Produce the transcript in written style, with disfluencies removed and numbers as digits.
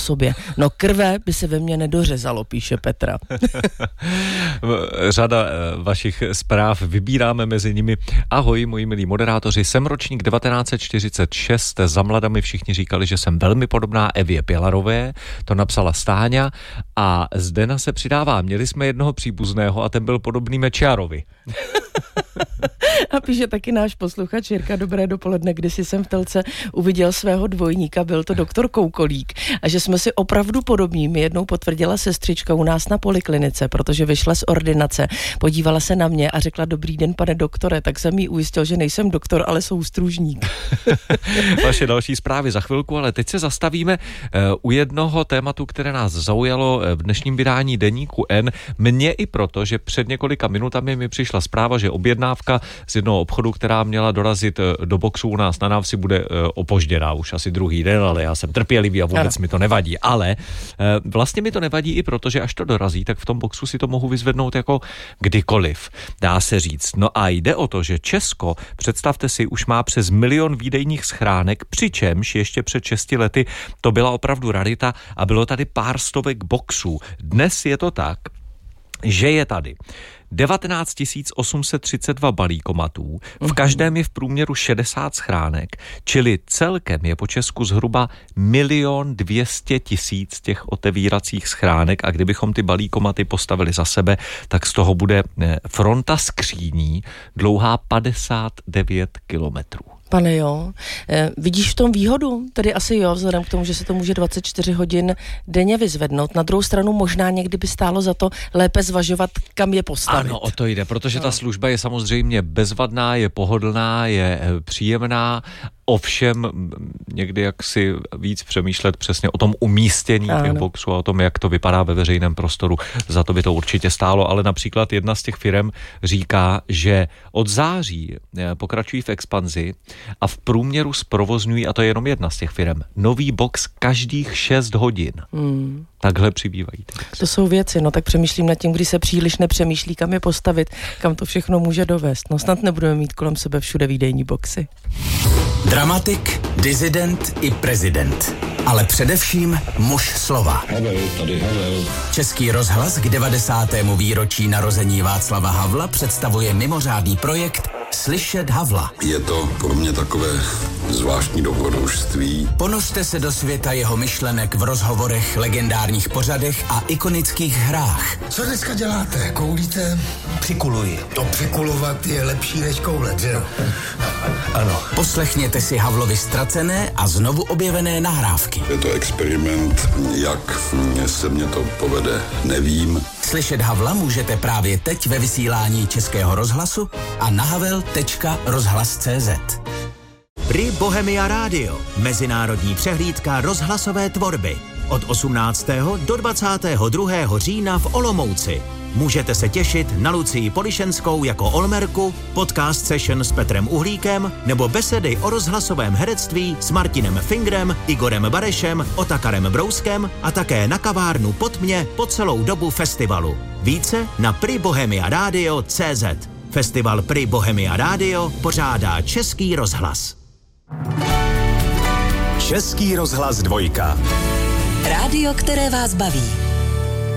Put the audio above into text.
sobě. No krve by se ve mně nedořezalo, píše Petra. Řada vašich zpráv, vybíráme mezi nimi. Ahoj, moji milí moderátoři, jsem ročník 1946, za mlada mi všichni říkali, že jsem velmi podobná Evě Pilarové, to napsala Stáňa a Zdena se přidává. Měli jsme jednoho příbuzného a ten byl podobný Mečiarovi. A píše taky náš posluchač Jirka, dobré dopoledne, kdysi jsem v telce uviděl svého dvojníka, byl to doktor Koukolík a že jsme si opravdu podobní. Mi jednou potvrdila sestřička u nás na poliklinice, protože vyšla z ordinace, podívala se na mě a řekla dobrý den, pane doktore, tak jsem jí ujistil, že nejsem doktor, ale soustružník. Vaše další zprávy za chvilku, ale teď se zastavíme u jednoho tématu, které nás zaujalo v dnešním vydání deníku N. Mně i proto, že před několika minutami mi přišla zpráva, že objednávka z jednoho obchodu, která měla dorazit do boxu u nás na návsi, bude opožděná už asi druhý den, ale já jsem trpělivý a vůbec mi to nevadí. Ale vlastně mi to nevadí i proto, že až to dorazí, tak v tom boxu si to mohu vyzvednout jako kdykoliv, dá se říct. No a jde o to, že Česko, představte si, už má přes 1 milion výdejních schránek, přičemž ještě před 6 lety to byla opravdu rarita a bylo tady pár stovek boxů. Dnes je to tak, že je tady 19 832 balíkomatů, v každém je v průměru 60 schránek, čili celkem je po Česku zhruba 1 200 000 těch otevíracích schránek a kdybychom ty balíkomaty postavili za sebe, tak z toho bude fronta skříní dlouhá 59 kilometrů. Pane jo, vidíš v tom výhodu? Tedy asi jo, vzhledem k tomu, že se to může 24 hodin denně vyzvednout. Na druhou stranu možná někdy by stálo za to lépe zvažovat, kam je postavit. Ano, o to jde, protože ta služba je samozřejmě bezvadná, je pohodlná, je příjemná, ovšem někdy jak si víc přemýšlet přesně o tom umístění těch boxů a o tom, jak to vypadá ve veřejném prostoru. Za to by to určitě stálo, ale například jedna z těch firem říká, že od září pokračují v expanzi a v průměru zprovozňují, a to je jenom jedna z těch firem, nový box každých 6 hodin. Takhle přibývají. To jsou věci, no tak přemýšlím nad tím, když se příliš nepřemýšlí, kam je postavit, kam to všechno může dovést. No snad nebudeme mít kolem sebe všude výdejní boxy. Dramatik, disident i prezident. Ale především muž slova. Havel. Český rozhlas k 90. výročí narození Václava Havla představuje mimořádný projekt Slyšet Havla. Je to pro mě takové zvláštní dobrodružství. Ponořte se do světa jeho myšlenek v rozhovorech, legendárních pořadech a ikonických hrách. Co dneska děláte? Koulíte? Přikuluji. To přikulovat je lepší než koulet, že jo? Ano. Poslechněte si Havlovi ztracené a znovu objevené nahrávky. Je to experiment, jak se mně to povede, nevím. Slyšet Havla můžete právě teď ve vysílání Českého rozhlasu a na havel.rozhlas.cz. Pri Bohemia Radio, mezinárodní přehlídka rozhlasové tvorby. Od 18. do 22. října v Olomouci. Můžete se těšit na Lucii Polišenskou jako Olmerku, podcast session s Petrem Uhlíkem nebo besedy o rozhlasovém herectví s Martinem Fingrem, Igorem Barešem, Otakarem Brouskem a také na kavárnu Pod mě po celou dobu festivalu. Více na pribohemiaradio.cz. Festival Pri Bohemia Radio pořádá Český rozhlas. Český rozhlas 2. Rádio, které vás baví.